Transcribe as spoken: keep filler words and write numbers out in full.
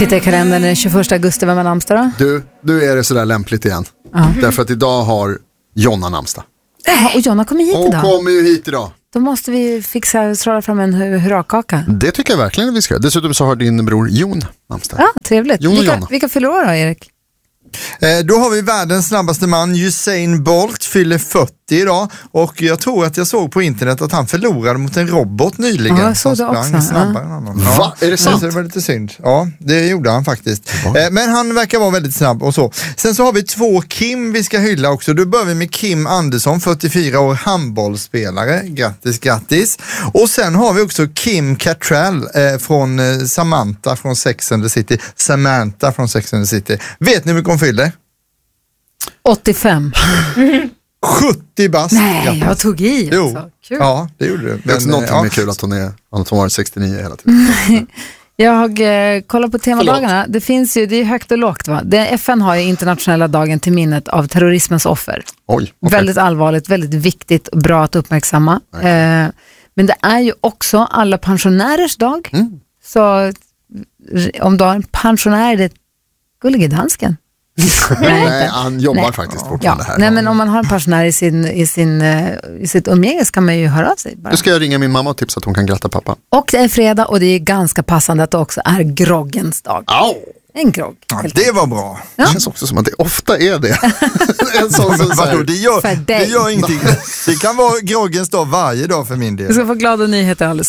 Titta i kalendern den tjugoförsta augusti, vem har namnsdag då? Du, nu är det sådär lämpligt igen. Ja. Därför att idag har Jonna namnsdag. Ja, och Jonna kommer hit Hon idag. Hon kommer ju hit idag. Då måste vi fixa, stråla fram en hurrakaka. Det tycker jag verkligen att vi ska. Dessutom så har din bror Jon namnsdag. Ja, trevligt. Jon och vilka, Jonna. vilka fyller år då, Erik? Eh, då har vi världens snabbaste man, Usain Bolt, fyller fyrtio idag. Och jag tror att jag såg på internet att han förlorade mot en robot nyligen. Ja, jag såg det sprang också. snabbare Ja. än honom. Va? Är det sant? Så det var lite synd. Ja, det gjorde han faktiskt. Eh, men han verkar vara väldigt snabb och så. Sen så har vi två Kim vi ska hylla också. Då börjar vi med Kim Andersson, fyrtiofyra år, handbollsspelare. Grattis, grattis. Och sen har vi också Kim Cattrall eh, från eh, Samantha från Sex and the City. Samantha från Sex and the City. Vet ni hur mycket hon fyllde? åttiofem. sjuttio bast. Nej, Grattis. jag tog i. Jo, Alltså. Kul. ja det gjorde du. Det är också Men, någonting ja. med kul att hon, är, att hon var sextionio hela tiden. Jag eh, kollar på temadagarna. Det finns ju, det är högt och lågt va? Det, F N har ju internationella dagen till minnet av terrorismens offer. Oj, okay. Väldigt allvarligt, väldigt viktigt och bra att uppmärksamma. Eh, men det är ju också alla pensionärers dag. Mm. Så om du har en pensionär, det är gullige dansken. Nej, Nej, han jobbar Nej. faktiskt fortfarande Ja. här. Nej, men om man har en pensionär i, sin, i, sin, uh, i sitt umgänge så kan man ju höra av sig. Bara. Nu ska jag ringa min mamma och tipsa att hon kan gratta pappa. Och det är fredag och det är ganska passande att det också är groggens dag. Au! En grogg. Ja, det var bra. Det känns också som att det ofta är det. En sån som Vadå, det, gör, För dig. det gör ingenting. Det kan vara groggens dag varje dag för min del. Vi ska få glada nyheter alldeles.